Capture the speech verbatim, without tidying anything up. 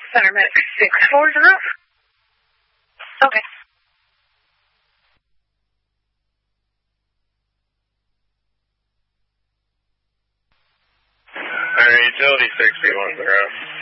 Center Medic six four zero. Okay. Alright, utility six three one zero.